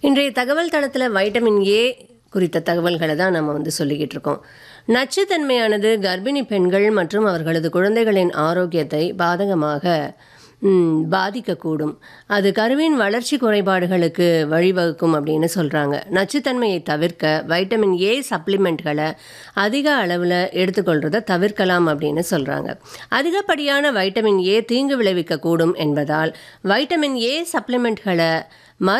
இன்றைய தகவல் தளத்தில் வைட்டமின் ஏ குறித்த தகவல்களை தான் நம்ம சொல்லிக்கிட்டு இருக்கோம். நச்சுத்தன்மையானது கர்ப்பிணி பெண்கள் மற்றும் அவர்களது குழந்தைகளின் ஆரோக்கியத்தை பாதகமாக பாதிக்கக்கூடும். அது கருவின் வளர்ச்சி குறைபாடுகளுக்கு வழிவகுக்கும் அப்படின்னு சொல்கிறாங்க. நச்சுத்தன்மையை தவிர்க்க வைட்டமின் ஏ சப்ளிமெண்ட்களை அதிக அளவில் எடுத்துக்கொள்கிறத தவிர்க்கலாம் அப்படின்னு சொல்கிறாங்க. அதிகப்படியான வைட்டமின் ஏ தீங்கு விளைவிக்கக்கூடும் என்பதால் வைட்டமின் ஏ சப்ளிமெண்ட்களை